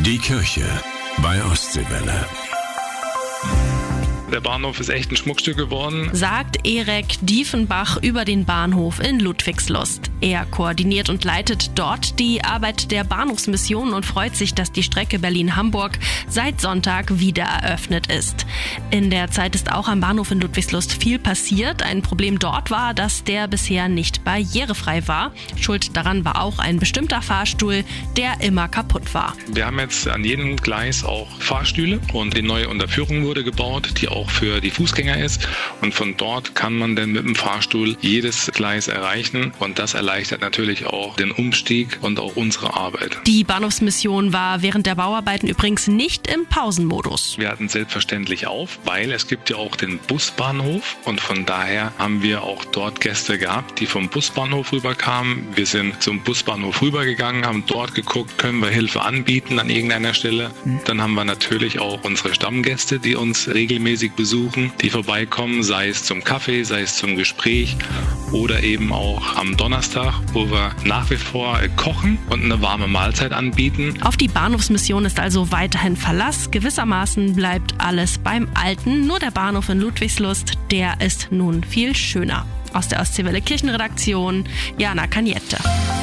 Die Kirche bei Ostseewelle. Der Bahnhof ist echt ein Schmuckstück geworden, sagt Erik Diefenbach über den Bahnhof in Ludwigslust. Er koordiniert und leitet dort die Arbeit der Bahnhofsmission und freut sich, dass die Strecke Berlin-Hamburg seit Sonntag wieder eröffnet ist. In der Zeit ist auch am Bahnhof in Ludwigslust viel passiert. Ein Problem dort war, dass der bisher nicht barrierefrei war. Schuld daran war auch ein bestimmter Fahrstuhl, der immer kaputt war. Wir haben jetzt an jedem Gleis auch Fahrstühle und die neue Unterführung wurde gebaut, die auch für die Fußgänger ist. Und von dort kann man dann mit dem Fahrstuhl jedes Gleis erreichen. Und das erleichtert natürlich auch den Umstieg und auch unsere Arbeit. Die Bahnhofsmission war während der Bauarbeiten übrigens nicht im Pausenmodus. Wir hatten selbstverständlich auf, weil es gibt ja auch den Busbahnhof. Und von daher haben wir auch dort Gäste gehabt, die vom Busbahnhof rüberkamen. Wir sind zum Busbahnhof rübergegangen, haben dort geguckt, können wir Hilfe anbieten an irgendeiner Stelle. Dann haben wir natürlich auch unsere Stammgäste, die uns regelmäßig besuchen, die vorbeikommen, sei es zum Kaffee, sei es zum Gespräch oder eben auch am Donnerstag, wo wir nach wie vor kochen und eine warme Mahlzeit anbieten. Auf die Bahnhofsmission ist also weiterhin Verlass. Gewissermaßen bleibt alles beim Alten. Nur der Bahnhof in Ludwigslust, der ist nun viel schöner. Aus der Ostseewelle Kirchenredaktion, Jana Kaniette.